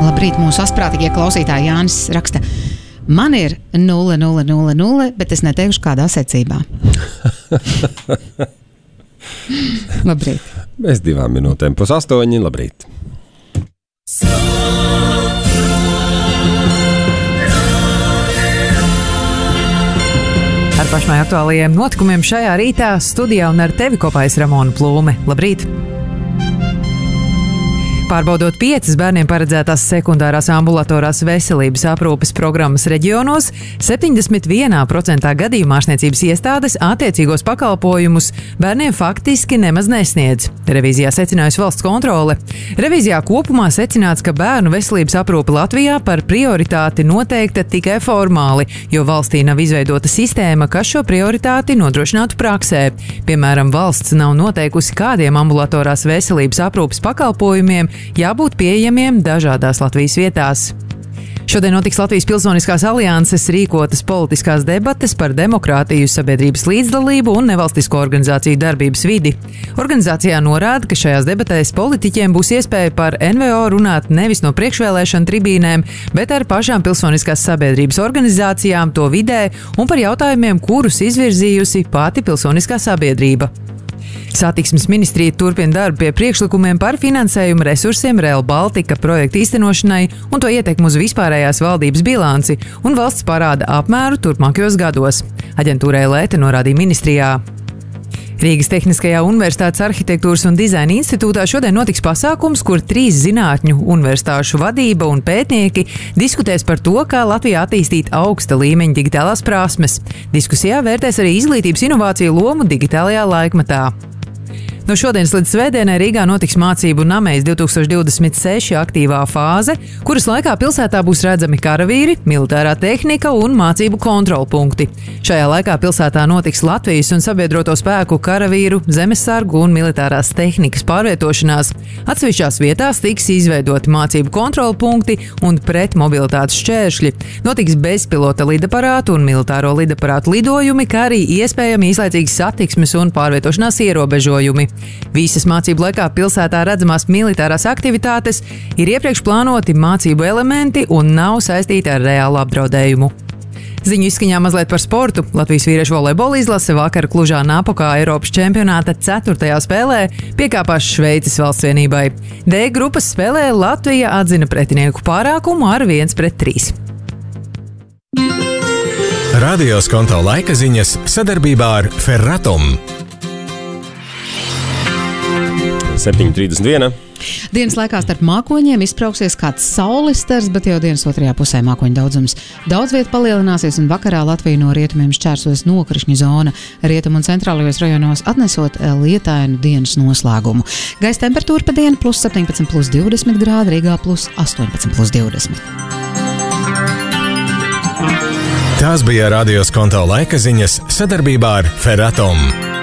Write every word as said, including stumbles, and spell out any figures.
Labrīt, mūsu asprātīgie klausītāji. Jānis raksta, man ir nulle, nulle, nulle, nulle, bet es neteikšu kādā secībā. Labrīt. Mēs divām minūtēm pus astoņi, labrīt. Ar pašmai aktuālajiem notikumiem šajā rītā studijā un ar tevi kopā es Ramona Plūme. Labrīt! Pārbaudot piecas bērniem paredzētās sekundārās ambulatorās veselības aprūpes programmas reģionos, septiņdesmit vienā procentā gadījumā ārstniecības iestādes attiecīgos pakalpojumus bērniem faktiski nemaz nesniedz. Revīzijā secinājusi valsts kontrole. Revīzijā kopumā secināts, ka bērnu veselības aprūpe Latvijā par prioritāti noteikta tikai formāli, jo valstī nav izveidota sistēma, kas šo prioritāti nodrošinātu praksē. Piemēram, valsts nav noteikusi, kādiem ambulatorās veselības aprūpes pakalpojumiem jābūt pieejamiem dažādās Latvijas vietās. Šodien notiks Latvijas Pilsoniskās alianses rīkotas politiskās debates par demokrātiju, sabiedrības līdzdalību un nevalstisko organizāciju darbības vidi. Organizācijā norāda, ka šajās debatēs politiķiem būs iespēja par N V O runāt nevis no priekšvēlēšana tribīnēm, bet ar pašām pilsoniskās sabiedrības organizācijām to vidē un par jautājumiem, kurus izvirzījusi pati pilsoniskā sabiedrība. Satiksmes ministrija turpina darbu pie priekšlikumiem par finansējumu resursiem Rail Baltica projekta īstenošanai un to ietekmu uz vispārējās valdības bilanci un valsts parāda apmēru turpmākajos gados. Aģentūrai Lēte norādīja ministrijā. Rīgas Tehniskajā universitātes arhitektūras un dizaina institūtā šodien notiks pasākums, kur trīs zinātņu universitāšu vadība un pētnieki diskutēs par to, kā Latvijā attīstīt augsta līmeņa digitālās prasmes. Diskusijā vērtēs arī izglītības inovāciju lomu digitālajā laikmetā. No šodienas līdz svētdienai Rīgā notiks mācību Namejs divtūkstoš divdesmit seši aktīvā fāze, kuras laikā pilsētā būs redzami karavīri, militārā tehnika un mācību kontrolpunkti. Šajā laikā pilsētā notiks Latvijas un sabiedroto spēku karavīru, zemesargu un militārās tehnikas pārvietošanās. Atsevišķās vietās tiks izveidoti mācību kontrolpunkti un pretmobilitātes šķēršļi. Notiks bezpilota lidaparātu un militāro lidaparātu lidojumi, kā arī iespējami īslaicīgas satiksmes un pārvietošanās ierobežojumi. Visas mācību laikā pilsētā redzamās militārās aktivitātes ir iepriekš plānoti mācību elementi un nav saistīti ar reālu apdraudējumu. Ziņu izskaņā mazliet par sportu. Latvijas vīriešu volejbola izlase vakar Klužā Napokā Eiropas čempionāta ceturtajā spēlē piekāpās Šveices valstsvienībai. D grupas spēlē Latvija atzina pretinieku pārākumu ar viens pret trīs. Radio Skonto laika ziņas sadarbībā ar Ferratum. septiņi trīsdesmit viena. Dienas laikā starp mākoņiem izbrauksies kāds saules stars, bet jau dienas otrajā pusē mākoņu daudzums daudz viet palielināsies un vakarā Latviju no rietumiem šķērsos nokrišņu zona. Rietumu un centrālajos rajonos atnesot lietainu dienas noslēgumu. Gaisa temperatūra pa dienu plus septiņpadsmit, plus divdesmit grādi, Rīgā plus astoņpadsmit, plus divdesmit. Tās bija Radio Skonto laika ziņas sadarbībā ar Ferratum.